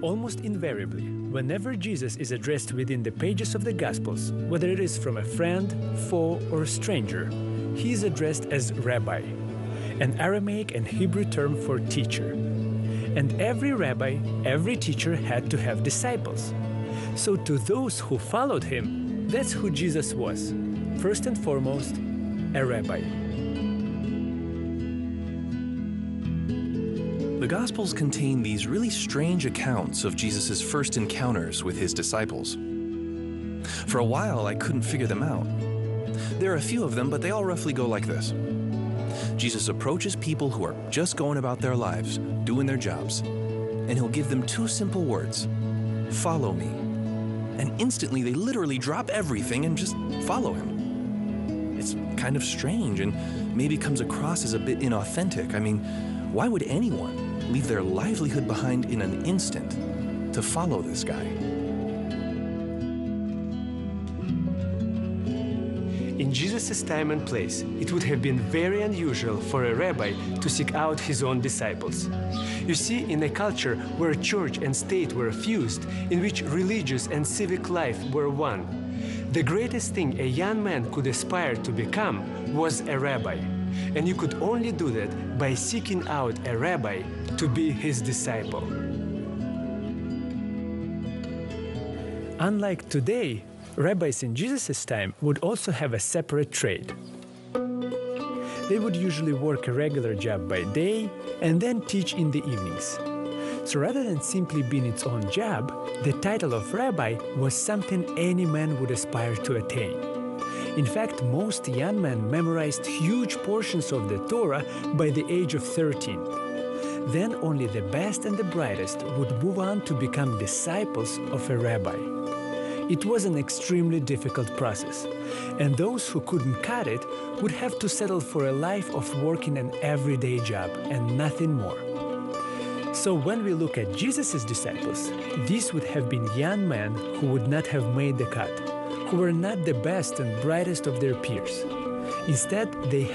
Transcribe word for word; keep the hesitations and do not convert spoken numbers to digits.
Almost invariably, whenever Jesus is addressed within the pages of the Gospels, whether it is from a friend, foe, or stranger, he is addressed as Rabbi, an Aramaic and Hebrew term for teacher. And every rabbi, every teacher had to have disciples. So to those who followed him, that's who Jesus was. First and foremost, a rabbi. The Gospels contain these really strange accounts of Jesus' first encounters with his disciples. For a while, I couldn't figure them out. There are a few of them, but they all roughly go like this. Jesus approaches people who are just going about their lives, doing their jobs, and he'll give them two simple words: follow me. And instantly, they literally drop everything and just follow him. It's kind of strange and maybe comes across as a bit inauthentic. I mean, why would anyone leave their livelihood behind in an instant to follow this guy? In Jesus' time and place, it would have been very unusual for a rabbi to seek out his own disciples. You see, in a culture where church and state were fused, in which religious and civic life were one, the greatest thing a young man could aspire to become was a rabbi. And you could only do that by seeking out a rabbi to be his disciple. Unlike today, rabbis in Jesus' time would also have a separate trade. They would usually work a regular job by day and then teach in the evenings. So rather than simply being its own job, the title of rabbi was something any man would aspire to attain. In fact, most young men memorized huge portions of the Torah by the age of thirteen. Then only the best and the brightest would move on to become disciples of a rabbi. It was an extremely difficult process, and those who couldn't cut it would have to settle for a life of working an everyday job and nothing more. So when we look at Jesus' disciples, these would have been young men who would not have made the cut, who were not the best and brightest of their peers. Instead, they